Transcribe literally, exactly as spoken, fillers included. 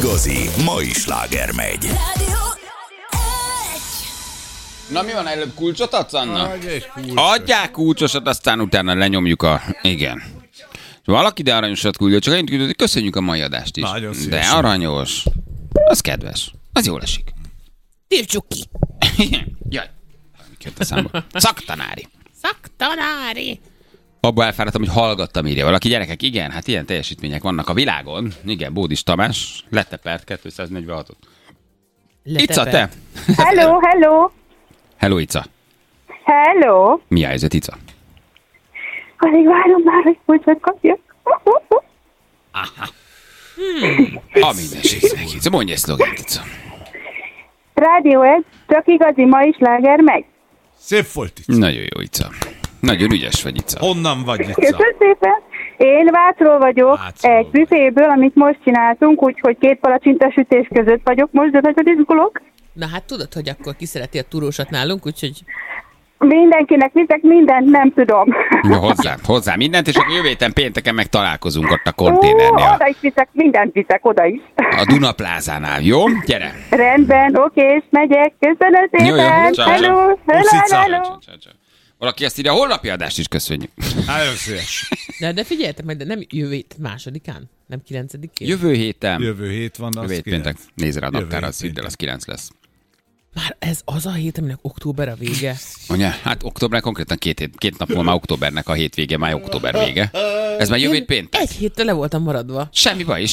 igazi mai sláger megy. Na mi van, előbb kulcsot adsz, Anna? Adj egy kulcsot. Adják kulcsosat, aztán utána lenyomjuk a... Igen. Valaki de aranyosat küldött, csak én küldött, köszönjük a mai adást is. Nagyon de szívesen. aranyos. Az kedves. Az jól esik. Tiltsuk ki. Jaj. Valami jött a számba. Szaktanári. Szaktanári. Abba elfáradtam, hogy hallgattam, írja valaki. Gyerekek, igen, hát ilyen teljesítmények vannak a világon. Igen, Bódis Tamás, letepert kétszáznegyvenhatot. Ica, te? Hello, hello. Hello, Ica. Hello. Mi a helyzet, Ica? Alig várom már, hogy kulcsot kapjak. A mindenségnek, Ica. Mondj egy szlogent, Ica. Rádió egy, csak igazi mai sláger megy. Szép volt itt. Nagyon jó, Ica. Nagyon ügyes vagy, Ica. Honnan vagy itt? Köszönöm szépen. Én Vácról vagyok, Vácról egy büféből, amit most csináltunk, úgyhogy két palacsintasütés között vagyok most, de nagyon izgulok. Na hát tudod, hogy akkor ki szereti a túrósat nálunk, úgyhogy Mindenkinek viszek mindent, nem tudom. Ja, hozzá, hozzá mindent, és akkor jövő héten pénteken meg találkozunk ott a Ó, konténernél. oda is viszek, mindent viszek, oda is. A Duna plázánál, jó? Gyere! Rendben, oké, és megyek. Köszönöm szépen. Jó, jó, ciao, Hello, ciao. hello, Puszica. hello. Csá, csá, csá. Valaki ezt írja, a holnapi adást is köszönjük. Nagyon szíves. de, de figyeljetek meg, de nem jövő hét másodikán, nem kilencedikén. Jövő héten. Jövő hét van, az Jövő hét kilenc. péntek. Nézd rá a Jövő naptára, hét az hidd el, péntek. az kilenc lesz. Már ez az a hét, aminek október a vége. Anya, hát október konkrétan két, hét, két nap múlva már októbernek a hétvége, már október vége. Ez már jövő hét péntek. Egy héttel le voltam maradva. Semmi baj, és